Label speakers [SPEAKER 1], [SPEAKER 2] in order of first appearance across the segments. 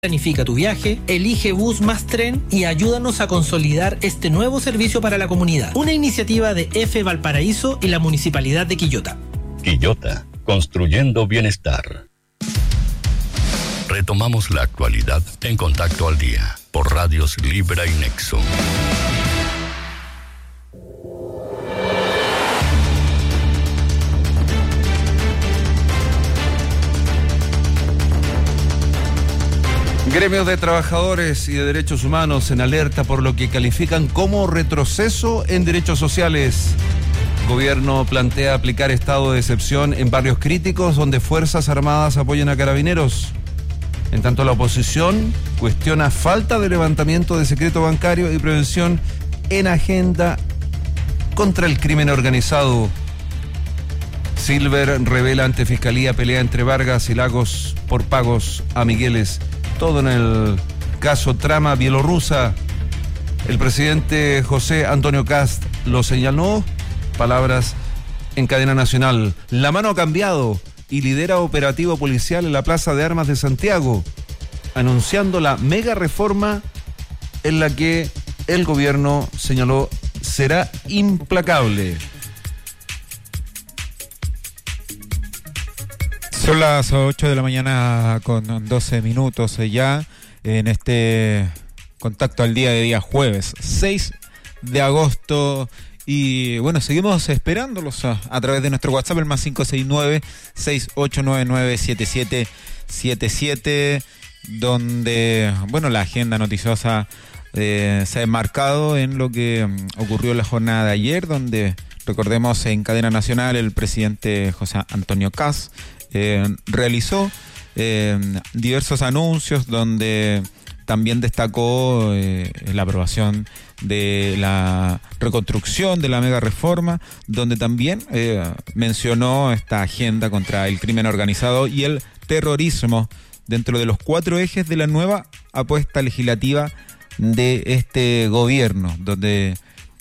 [SPEAKER 1] Planifica tu viaje, elige bus más tren y ayúdanos a consolidar este nuevo servicio para la comunidad. Una iniciativa de F Valparaíso y la Municipalidad de Quillota.
[SPEAKER 2] Quillota, construyendo bienestar. Retomamos la actualidad en Contacto al Día por Radios Libra y Nexo.
[SPEAKER 3] Gremios de trabajadores y de derechos humanos en alerta por lo que califican como retroceso en derechos sociales. Gobierno plantea aplicar estado de excepción en barrios críticos donde Fuerzas Armadas apoyan a carabineros. En tanto, la oposición cuestiona falta de levantamiento de secreto bancario y prevención en agenda contra el crimen organizado. Silver revela ante Fiscalía pelea entre Vargas y Lagos por pagos a Migueles. Todo en el caso trama bielorrusa. El presidente José Antonio Kast lo señaló, palabras en cadena nacional. La mano ha cambiado y lidera operativo policial en la Plaza de Armas de Santiago, anunciando la mega reforma en la que el gobierno señaló será implacable.
[SPEAKER 4] Son las 8 de la mañana con 12 minutos ya en este Contacto al Día de día jueves 6 de agosto. Y bueno, seguimos esperándolos a través de nuestro WhatsApp, el más 569-6899-7777, donde, bueno, la agenda noticiosa se ha enmarcado en lo que ocurrió en la jornada de ayer, donde, recordemos, en cadena nacional el presidente José Antonio Kast realizó diversos anuncios donde también destacó la aprobación de la reconstrucción de la mega reforma, donde también mencionó esta agenda contra el crimen organizado y el terrorismo dentro de los 4 ejes de la nueva apuesta legislativa de este gobierno, donde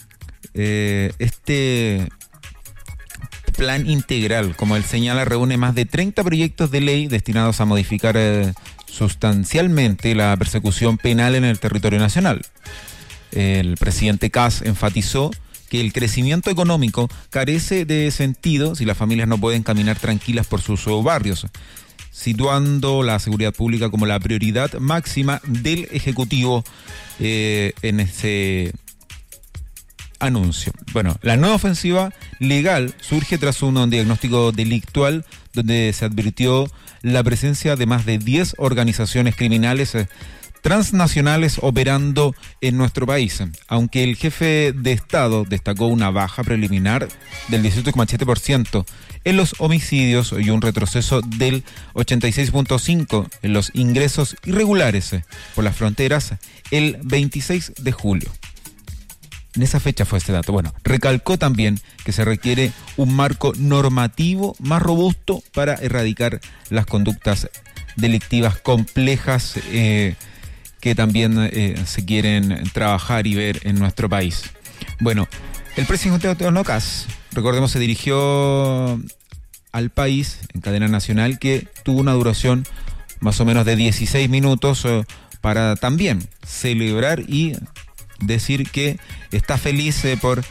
[SPEAKER 4] este plan integral, como él señala, reúne más de 30 proyectos de ley destinados a modificar sustancialmente la persecución penal en el territorio nacional. El presidente Kast enfatizó que el crecimiento económico carece de sentido si las familias no pueden caminar tranquilas por sus barrios, situando la seguridad pública como la prioridad máxima del Ejecutivo en ese anuncio. Bueno, la nueva ofensiva legal surge tras un diagnóstico delictual donde se advirtió la presencia de más de 10 organizaciones criminales transnacionales operando en nuestro país, aunque el jefe de Estado destacó una baja preliminar del 18,7% en los homicidios y un retroceso del 86,5% en los ingresos irregulares por las fronteras el 26 de julio. En esa fecha fue este dato. Bueno, recalcó también que se requiere un marco normativo más robusto para erradicar las conductas delictivas complejas que también se quieren trabajar y ver en nuestro país. Bueno, el presidente Antonio Kast, recordemos, se dirigió al país en cadena nacional, que tuvo una duración más o menos de 16 minutos para también celebrar y decir que está feliz por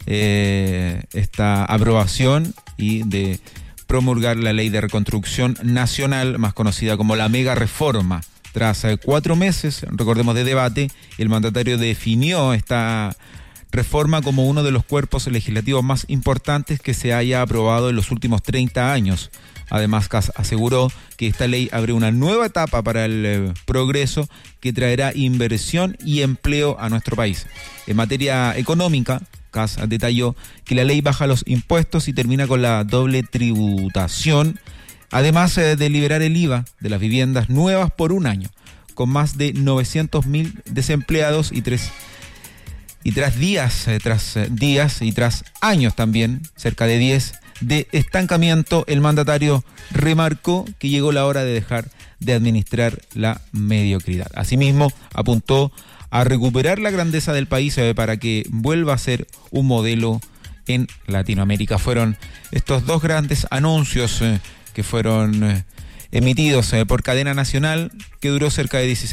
[SPEAKER 4] esta aprobación y de promulgar la ley de reconstrucción nacional, más conocida como la mega reforma. Tras 4 meses, recordemos, de debate, el mandatario definió esta reforma como uno de los cuerpos legislativos más importantes que se haya aprobado en los últimos 30 años. Además, Kast aseguró que esta ley abre una nueva etapa para el progreso que traerá inversión y empleo a nuestro país. En materia económica, Kast detalló que la ley baja los impuestos y termina con la doble tributación, además de liberar el IVA de las viviendas nuevas por un año, con más de 900.000 desempleados y tras años también, cerca de 10 de estancamiento, el mandatario remarcó que llegó la hora de dejar de administrar la mediocridad. Asimismo, apuntó a recuperar la grandeza del país para que vuelva a ser un modelo en Latinoamérica. Fueron estos 2 grandes anuncios que fueron emitidos por cadena nacional, que duró cerca de 16